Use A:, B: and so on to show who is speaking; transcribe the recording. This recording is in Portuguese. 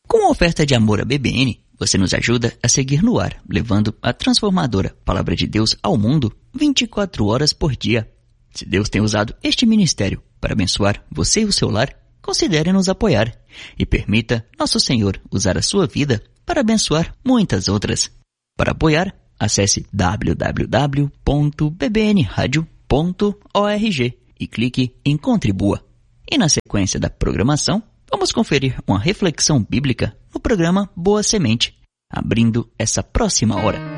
A: Com a oferta de amor à BBN, você nos ajuda a seguir no ar, levando a transformadora Palavra de Deus ao mundo 24 horas por dia. Se Deus tem usado este ministério para abençoar você e o seu lar, considere nos apoiar e permita Nosso Senhor usar a sua vida para abençoar muitas outras. Para apoiar, acesse www.bbnradio.org e clique em Contribua. E na sequência da programação, vamos conferir uma reflexão bíblica no programa Boa Semente, abrindo essa próxima hora.